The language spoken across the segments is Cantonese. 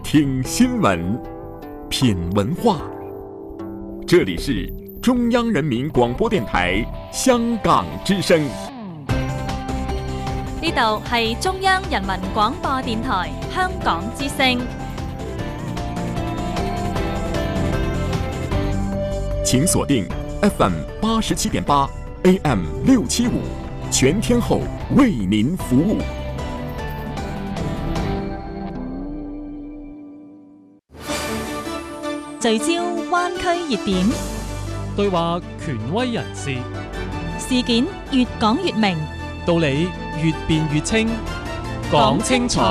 听新聞，品文化。這裡是中央人民廣播電台香港之聲。 呢度係中央人民廣播電台香港之聲。 請鎖定 FM 87.8 AM 675，全天候為您服務。 聚焦灣區熱點， 對話權威人士， 事件越講越明， 道理越辯越清，講清楚，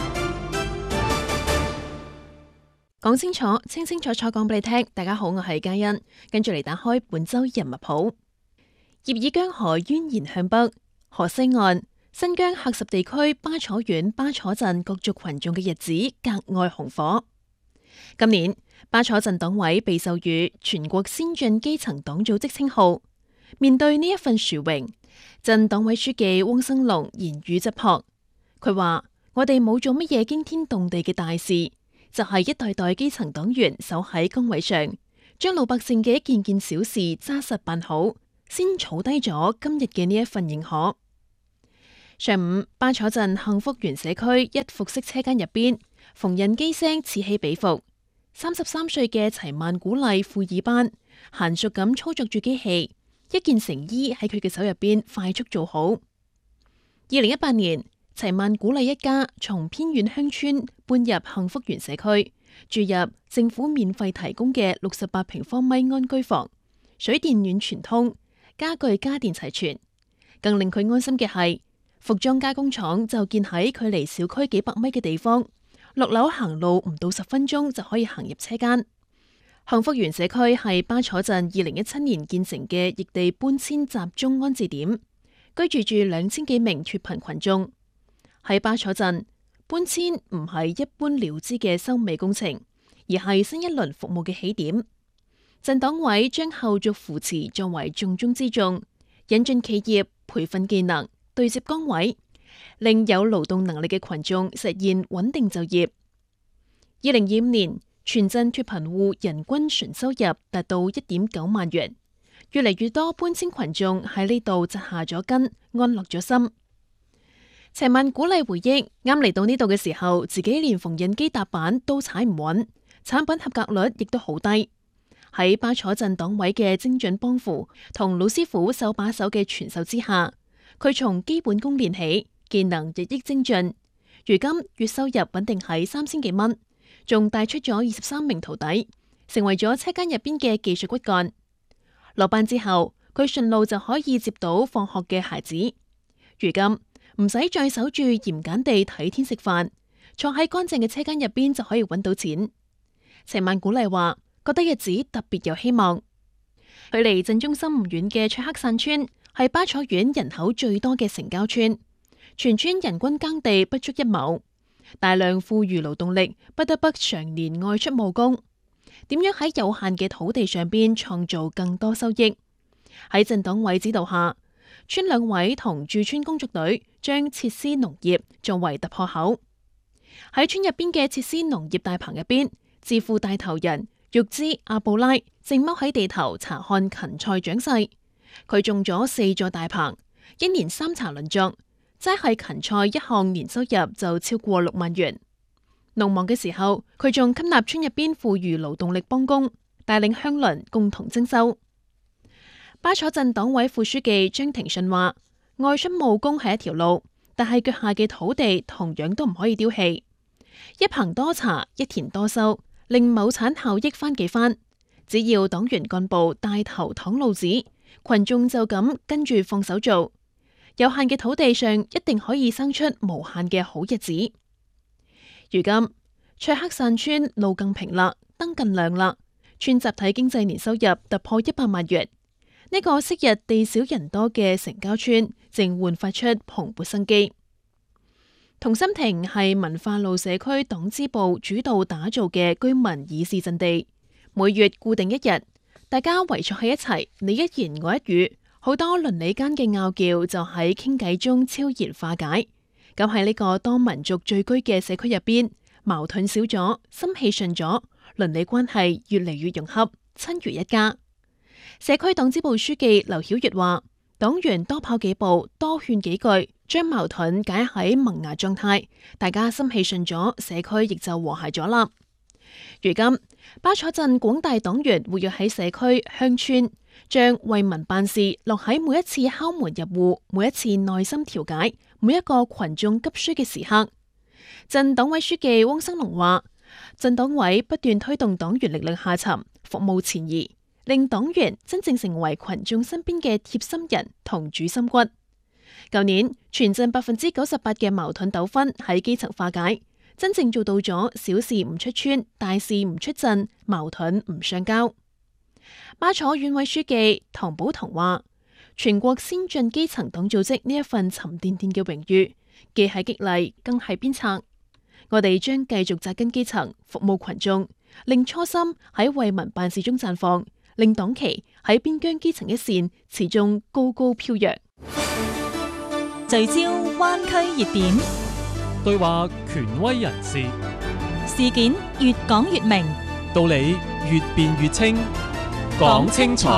講清楚，清清楚楚講俾你聽。大家好，我係嘉欣，跟住嚟打開本周人物譜。葉爾江河蜿蜒向北，河西岸新疆喀什地區巴楚縣巴楚鎮各族群眾嘅日子格外紅火。今年巴楚鎮黨委被授予全國先進基層黨組織稱號。面對呢一份殊榮，鎮黨委書記汪生龍言語質樸。佢話：我哋冇做乜嘢驚天動地嘅大事，就係一代代基層黨員守喺崗位上，將老百姓嘅一件件小事紮實辦好，先儲低咗今日嘅呢一份認可。上午，巴楚鎮幸福園社區一服飾車間入邊，縫紉機聲此起彼伏。33歲嘅齊曼古麗庫爾班嫻熟咁操作住機器，一件成衣喺佢嘅手入邊快速做好。2018年，齊曼古麗一家從偏遠鄉村搬入幸福園社區，住入政府免費提供嘅68平方米安居房，水電暖全通，家具家電齊全。更令佢安心嘅係，服裝加工廠就建喺距離小區幾百米嘅地方，落樓行路唔到10分鐘就可以行入車間。幸福園社區係巴楚鎮2017年建成嘅異地搬遷集中安置點，居住住2000幾名脫貧群眾。喺巴楚鎮，搬遷唔係一般了之嘅收尾工程，而係新一輪服務嘅起點。鎮黨委將後續扶持作為重中之重，引進企業，培訓技能，對接崗位，令有勞動能力嘅群眾實現穩定就業。2025年，全鎮脫貧戶人均純收入達到1.9萬元，越嚟越多搬遷群眾喺呢度扎下咗根，安落咗心。齊曼古麗回憶，啱嚟到呢度嘅時候，自己連縫紉機踏板都踩唔穩，產品合格率亦都好低。喺巴楚鎮黨委嘅精準幫扶同老師傅手把手嘅傳授之下，佢從基本功練起，技能日益精進，如今月收入穩定喺3000幾蚊，仲帶出咗23名徒弟，成為咗車間入邊嘅技術骨幹。落班之後，佢順路就可以接到放學嘅孩子。如今唔使再守住嚴謹地睇天食飯，坐喺乾淨嘅車間入邊就可以揾到錢。齊曼古麗話：覺得日子特別有希望。距離鎮中心唔遠嘅卓克散村係巴楚縣人口最多嘅城郊村，全村人均耕地不足1畝，大量富裕勞動力不得不常年外出務工。點樣喺有限嘅土地上邊創造更多收益？喺鎮黨委指導下，村兩委同駐村工作隊將設施農業作為突破口。喺村入邊嘅設施農業大棚入邊，自負帶頭人玉茲阿布拉正踎喺地頭查看芹菜長勢。佢種咗4座大棚，一年3茬輪作，齋係芹菜一項年收入就超過6萬元。農忙嘅時候，佢仲吸納村入邊富裕勞動力幫工，帶領鄉鄰共同徵收。巴楚鎮黨委副書記張廷順話：外出務工係一條路，但係腳下嘅土地同樣都唔可以丟棄。一棚多茶，一田多收，令畝產效益翻幾番。只要黨員幹部帶頭擋路子，群眾就咁跟住放手做，有限嘅土地上一定可以生出無限嘅好日子。如今卓克散村路更平啦，燈更亮啦，村集體經濟年收入突破100萬元。呢個昔日地少人多嘅城郊村正煥發出蓬勃生機。同心亭係文化路社區黨支部主導打造嘅居民議事陣地，每月固定一日，大家圍坐喺一齊，你一言我一語，好多鄰里間嘅拗撬就喺傾偈中悄然化解。咁喺呢個多民族聚居嘅社區入邊， 矛盾少咗，心氣順咗，鄰里關係越嚟越融洽，親如一家。社區黨支部書記劉曉月話，黨員多跑幾步，多勸幾句，將矛盾解喺萌芽狀態，大家心氣順咗，社區亦就和諧咗啦。如今巴楚鎮廣大黨員活躍喺社區鄉村，將為民辦事落喺每一次敲門入戶，每一次耐心調解，每一個群眾急需嘅時刻。鎮黨委書記汪生龍話，鎮黨委不斷推動黨員力量下沉，服務前移，令黨員真正成為群眾身邊嘅貼心人同主心骨。舊年全鎮98%嘅矛盾糾紛喺基層化解，真正做到咗小事唔出村，大事唔出鎮，矛盾唔上交。巴楚縣委書記唐寶彤話，全國先進基層黨組織呢一份沉甸甸嘅榮譽，既係激勵，更係鞭策。我哋將繼續紮根基層，服務群眾，令初心喺為民辦事中綻放，令黨旗喺邊疆基層一線始終高高飄揚。 聚焦灣區熱點， 對話權威人士， 事件越講越明， 道理越辯越清，講清楚。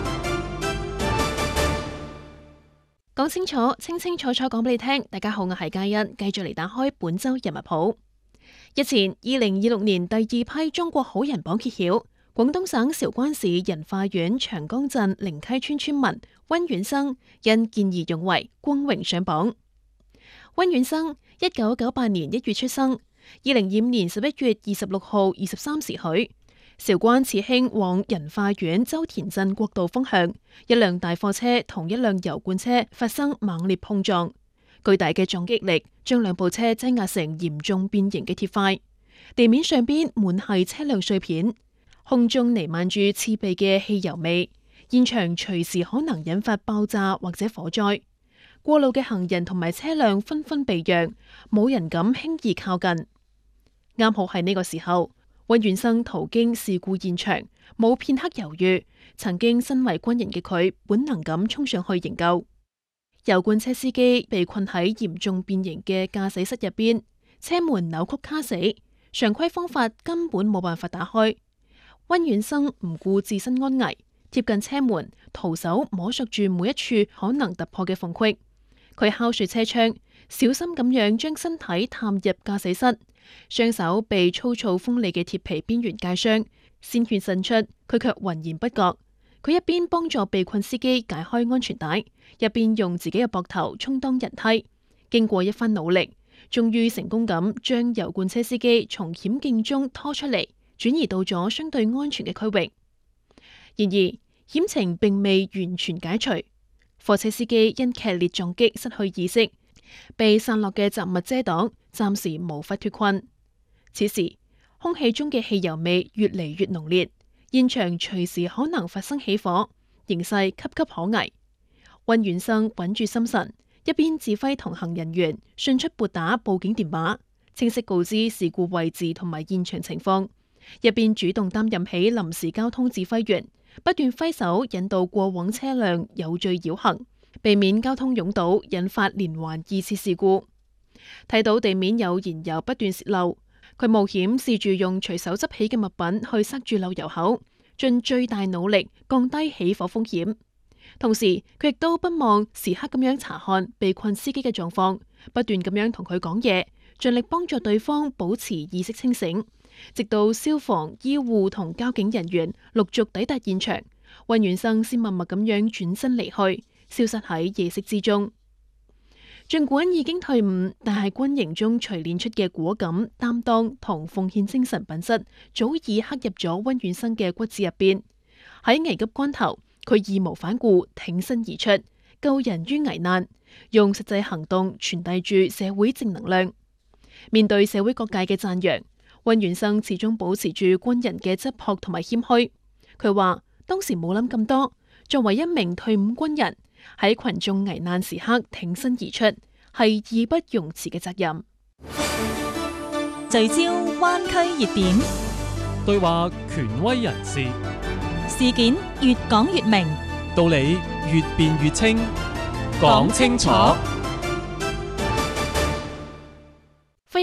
講清楚，清清楚楚講俾你聽。大家好，我係嘉欣，繼續嚟打開本周人物譜。日前，2026年第二批中國好人榜揭曉，廣東省韶關市仁化縣長江鎮靈溪村村民溫遠生因見義勇為光榮上榜。溫遠生1998年1月出生，2025年11月26號23時許。韶關慈興往仁化縣周田鎮國道方向，一輛大貨車同一輛油罐車發生猛烈碰撞，巨大嘅撞擊力將兩部車擠壓成嚴重變形嘅鐵塊，地面上邊滿係車輛碎片，空中彌漫住刺鼻嘅汽油味，現場隨時可能引發爆炸或者火災。過路嘅行人同埋車輛紛紛避讓，冇人敢輕易靠近。啱好係呢個時候，溫遠生途經事故現場，冇片刻猶豫，曾經身為軍人嘅佢本能咁衝上去營救。油罐車司機被困喺嚴重變形嘅駕駛室入邊，車門扭曲卡死，常規方法根本冇辦法打開。溫遠生唔顧自身安危，貼近車門，徒手摸索住每一處可能突破嘅縫隙。佢敲碎車窗，小心咁樣將身體探入駕駛室，雙手被粗糙鋒利嘅鐵皮邊緣界傷，鮮血滲出，佢卻渾然不覺。佢一邊幫助被困司機解開安全帶，一邊用自己嘅膊頭充當人梯。經過一番努力，終於成功咁將油罐車司機從險境中拖出嚟，轉移到咗相對安全嘅區域。然而險情並未完全解除，貨車司機因劇烈撞擊失去意識，被散落嘅雜物遮擋，暫時無法脫困。此時空氣中嘅汽油味越嚟越濃烈，現場隨時可能發生起火，形勢岌岌可危。溫遠生穩住心神，一邊指揮同行人員迅速撥打報警電話，清晰告知事故位置同埋現場情況，一邊主動擔任起臨時交通指揮員，不斷揮手引導過往車輛有序繞行，避免交通擁堵，引發連環二次事故。睇到地面有燃油不斷洩漏，佢冒險試住用隨手執起嘅物品去塞住漏油口，盡最大努力降低起火風險。同時，佢亦都不忘時刻咁樣查看被困司機嘅狀況，不斷咁樣同佢講嘢，盡力幫助對方保持意識清醒。直到消防、醫護同交警人員陸續抵達現場，溫遠生先默默咁樣轉身離去，消失喺夜色之中。盡管已經退伍，但係軍營中錘煉出嘅果敢、擔當同奉獻精神品質，早已刻入咗溫遠生嘅骨子入邊。喺危急關頭，佢義無反顧，挺身而出，救人於危難，用實際行動傳遞住社會正能量。面對社會各界嘅讚揚，溫遠生始終保持住軍人嘅質樸同埋謙虛。佢話當時冇諗咁多，作為一名退伍軍人，喺群眾危難時刻挺身而出，係義不容辭嘅責任。 聚焦灣區熱點， 對話權威人士， 事件越講越明， 道理越辯越清，講清楚。 歡迎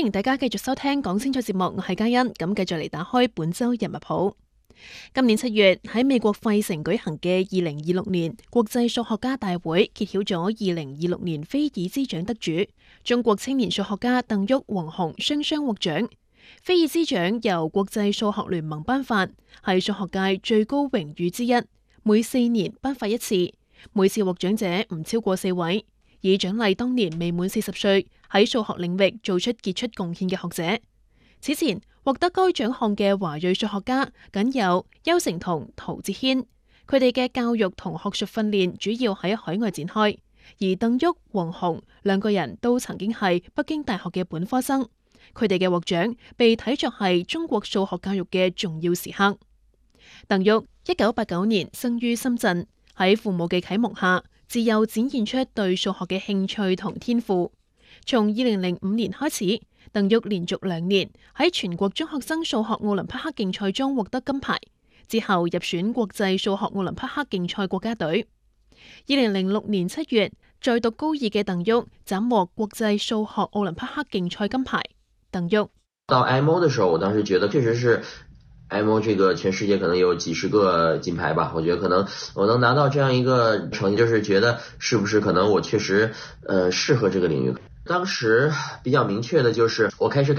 迎大家繼續收聽講清楚節目，我係嘉欣，咁繼續嚟打開本周人物譜。今年7月喺美國費城舉行嘅2026年國際數學家大會揭曉咗2026年菲爾茲獎得主，中國青年數學家鄧旭、王鴻雙雙獲獎。菲爾茲獎由國際數學聯盟頒發，係數學界最高榮譽之一，每4年頒發一次，每次獲獎者唔超過4位，以獎勵當年未滿40歲喺數學領域做出傑出貢獻嘅學者。此前獲得該獎項嘅華裔數學家僅有邱成桐、陶哲軒，佢哋嘅教育同學術訓練主要喺海外展開，而鄧旭、王鴻兩個人都曾經係北京大學嘅本科生，佢哋嘅獲獎被睇作係中國數學教育嘅重要時刻。鄧旭1989年生於深圳，喺父母嘅啟蒙下，自幼展現出對數學嘅興趣同天賦。從2005年開始，鄧旭連續2年喺全國中學生數學奧林匹克競賽中獲得金牌，之後入選國際數學奧林匹克競賽國家隊。2006年7月，在讀高2嘅鄧旭斬獲國際數學奧林匹克競賽金牌。鄧旭到 IMO 的時候，我當時覺得確實是 IMO 這個全世界可能有幾十個金牌吧，我覺得可能我能拿到這樣一個成績，就是覺得是不是可能我確實適合這個領域。當時比較明確的就是我開始